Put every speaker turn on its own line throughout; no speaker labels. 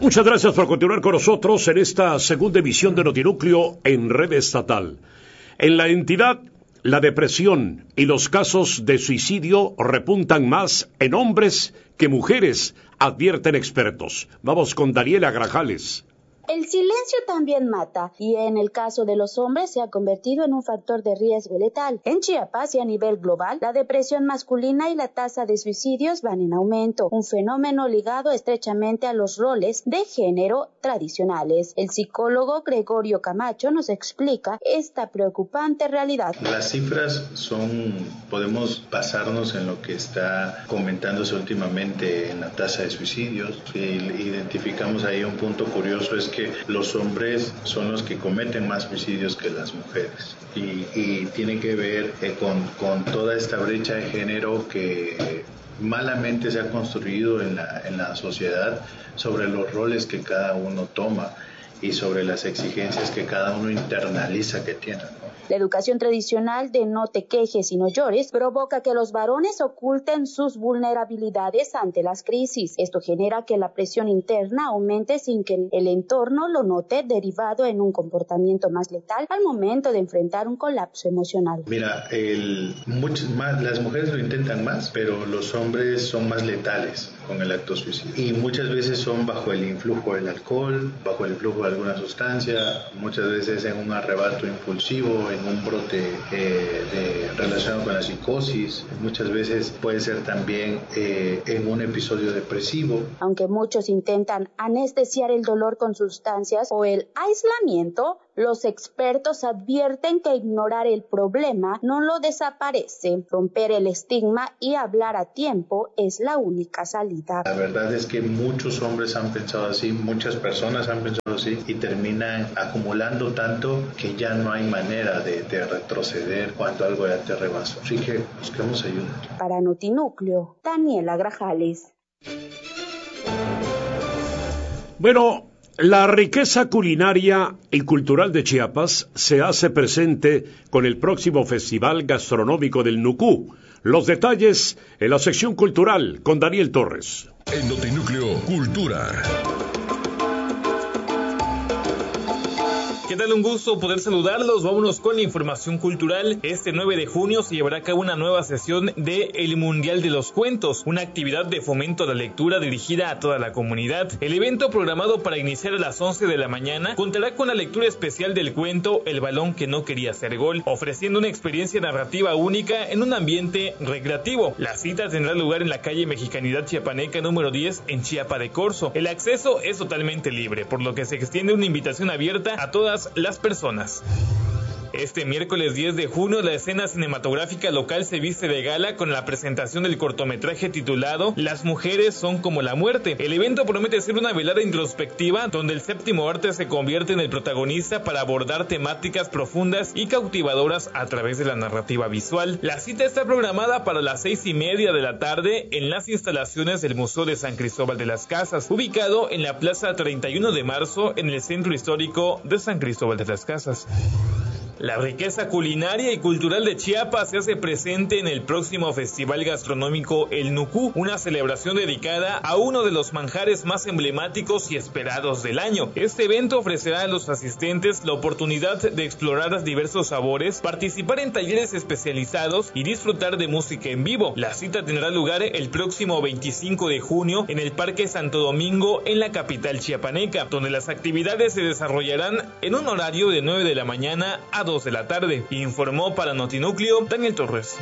Muchas gracias por continuar con nosotros en esta segunda emisión de Notinúcleo en Red Estatal. En la entidad, la depresión y los casos de suicidio repuntan más en hombres que mujeres, advierten expertos. Vamos con Daniela Grajales.
El silencio también mata, y en el caso de los hombres se ha convertido en un factor de riesgo letal. En Chiapas y a nivel global, la depresión masculina y la tasa de suicidios van en aumento, un fenómeno ligado estrechamente a los roles de género tradicionales. El psicólogo Gregorio Camacho nos explica esta preocupante realidad.
Las cifras podemos basarnos en lo que está comentándose últimamente en la tasa de suicidios. Si identificamos ahí un punto curioso es que los hombres son los que cometen más suicidios que las mujeres y tiene que ver con toda esta brecha de género que malamente se ha construido en la sociedad sobre los roles que cada uno toma y sobre las exigencias que cada uno internaliza que tiene, ¿no?
La educación tradicional de no te quejes y no llores provoca que los varones oculten sus vulnerabilidades ante las crisis. Esto genera que la presión interna aumente sin que el entorno lo note, derivado en un comportamiento más letal al momento de enfrentar un colapso emocional.
Mira, las mujeres lo intentan más, pero los hombres son más letales con el acto suicidio. Y muchas veces son bajo el influjo del alcohol, bajo el influjo de alguna sustancia, muchas veces en un arrebato impulsivo, en un brote relacionado con la psicosis, muchas veces puede ser también en un episodio depresivo.
Aunque muchos intentan anestesiar el dolor con sustancias o el aislamiento, los expertos advierten que ignorar el problema no lo desaparece. Romper el estigma y hablar a tiempo es la única salida.
La verdad es que muchos hombres han pensado así, muchas personas han pensado así y terminan acumulando tanto que ya no hay manera de retroceder cuando algo ya te rebasa. Así que busquemos ayuda.
Para Notinúcleo, Daniela Grajales.
Bueno, la riqueza culinaria y cultural de Chiapas se hace presente con el próximo Festival Gastronómico del Nucú. Los detalles en la sección cultural con Daniel Torres.
En Notinúcleo, Cultura.
¿Qué tal? Un gusto poder saludarlos. Vámonos con la información cultural. Este 9 de junio se llevará a cabo una nueva sesión de El Mundial de los Cuentos, una actividad de fomento a la lectura dirigida a toda la comunidad. El evento, programado para iniciar a las 11 de la mañana, contará con la lectura especial del cuento El balón que no quería hacer gol, ofreciendo una experiencia narrativa única en un ambiente recreativo. La cita tendrá lugar en la calle Mexicanidad Chiapaneca número 10 en Chiapa de Corzo. El acceso es totalmente libre, por lo que se extiende una invitación abierta a todas las personas. Este miércoles 10 de junio, la escena cinematográfica local se viste de gala con la presentación del cortometraje titulado Las mujeres son como la muerte. El evento promete ser una velada introspectiva donde el séptimo arte se convierte en el protagonista para abordar temáticas profundas y cautivadoras a través de la narrativa visual. La cita está programada para las 6:30 de la tarde en las instalaciones del Museo de San Cristóbal de las Casas, ubicado en la Plaza 31 de Marzo en el Centro Histórico de San Cristóbal de las Casas. La riqueza culinaria y cultural de Chiapas se hace presente en el próximo Festival Gastronómico El Nucú, una celebración dedicada a uno de los manjares más emblemáticos y esperados del año. Este evento ofrecerá a los asistentes la oportunidad de explorar diversos sabores, participar en talleres especializados y disfrutar de música en vivo. La cita tendrá lugar el próximo 25 de junio en el Parque Santo Domingo en la capital chiapaneca, donde las actividades se desarrollarán en un horario de 9 de la mañana a 2 de la tarde. Informó para Notinúcleo Daniel Torres.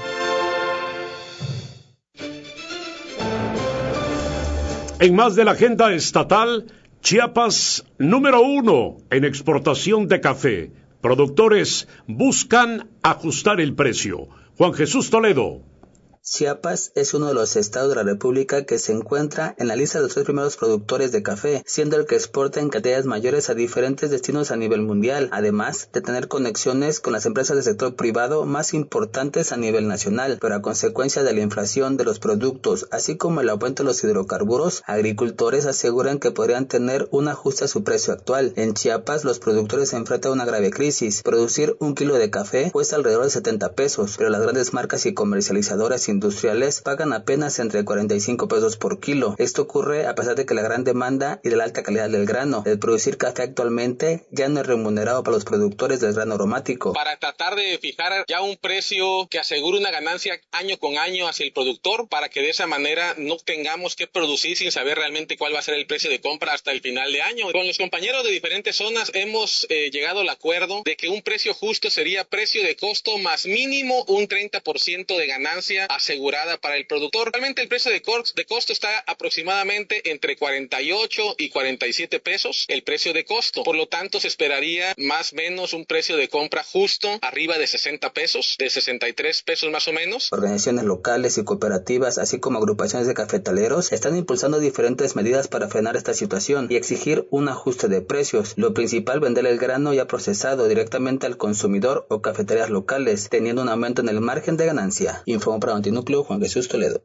En más de la agenda estatal, Chiapas número 1 en exportación de café. Productores buscan ajustar el precio. Juan Jesús Toledo.
Chiapas es uno de los estados de la República que se encuentra en la lista de los 3 primeros productores de café, siendo el que exporta en cantidades mayores a diferentes destinos a nivel mundial, además de tener conexiones con las empresas del sector privado más importantes a nivel nacional, pero a consecuencia de la inflación de los productos, así como el aumento de los hidrocarburos, agricultores aseguran que podrían tener un ajuste a su precio actual. En Chiapas, los productores se enfrentan a una grave crisis. Producir 1 kilo de café cuesta alrededor de 70 pesos, pero las grandes marcas y comercializadoras industriales pagan apenas entre 45 pesos por kilo. Esto ocurre a pesar de que la gran demanda y de la alta calidad del grano. El producir café actualmente ya no es remunerado para los productores del grano aromático.
Para tratar de fijar ya un precio que asegure una ganancia año con año hacia el productor, para que de esa manera no tengamos que producir sin saber realmente cuál va a ser el precio de compra hasta el final de año. Con los compañeros de diferentes zonas hemos llegado al acuerdo de que un precio justo sería precio de costo más mínimo un 30% de ganancia asegurada para el productor. Realmente el precio de costo está aproximadamente entre 48 y 47 pesos el precio de costo. Por lo tanto, se esperaría más o menos un precio de compra justo arriba de 60 pesos, de 63 pesos más o menos.
Organizaciones locales y cooperativas, así como agrupaciones de cafetaleros, están impulsando diferentes medidas para frenar esta situación y exigir un ajuste de precios. Lo principal, vender el grano ya procesado directamente al consumidor o cafeterías locales, teniendo un aumento en el margen de ganancia. Informó para Notinúcleo Juan Jesús Toledo.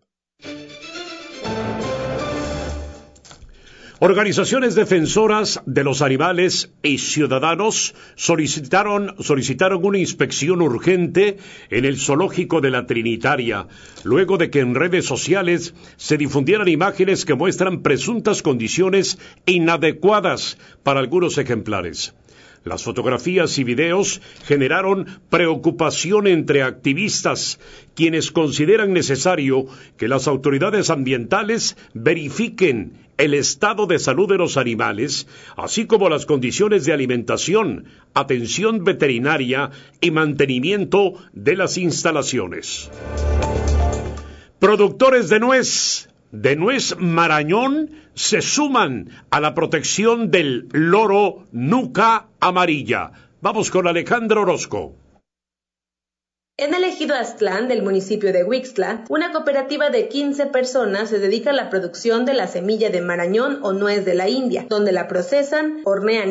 Organizaciones defensoras de los animales y ciudadanos solicitaron una inspección urgente en el zoológico de la Trinitaria, luego de que en redes sociales se difundieran imágenes que muestran presuntas condiciones inadecuadas para algunos ejemplares. Las fotografías y videos generaron preocupación entre activistas, quienes consideran necesario que las autoridades ambientales verifiquen el estado de salud de los animales, así como las condiciones de alimentación, atención veterinaria y mantenimiento de las instalaciones. Productores de nuez marañón se suman a la protección del loro nuca amarilla. Vamos con Alejandro Orozco.
En el ejido Aztlán del municipio de Huixtla, una cooperativa de 15 personas se dedica a la producción de la semilla de marañón o nuez de la India, donde la procesan, hornean